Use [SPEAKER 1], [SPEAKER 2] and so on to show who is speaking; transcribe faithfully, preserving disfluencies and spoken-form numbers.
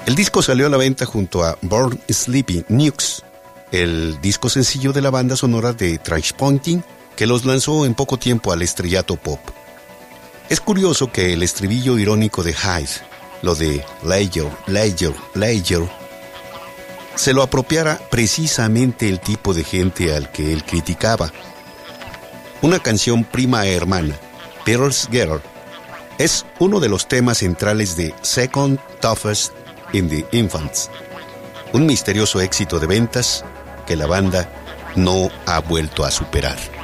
[SPEAKER 1] El disco salió a la venta junto a Born Sleepy Nukes, el disco sencillo de la banda sonora de Trainspotting, que los lanzó en poco tiempo al estrellato pop. Es curioso que el estribillo irónico de Hyde, lo de Layer, Layer, Layer, se lo apropiara precisamente el tipo de gente al que él criticaba. Una canción prima hermana, Peter's Girl, es uno de los temas centrales de Second Toughest in the Infants, un misterioso éxito de ventas que la banda no ha vuelto a superar.